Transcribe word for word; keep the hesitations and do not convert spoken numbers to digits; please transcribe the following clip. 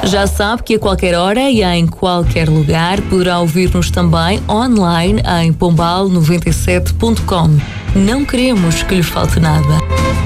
Já sabe que a qualquer hora e em qualquer lugar poderá ouvir-nos também online em pombal noventa e sete ponto com. Não queremos que lhe falte nada.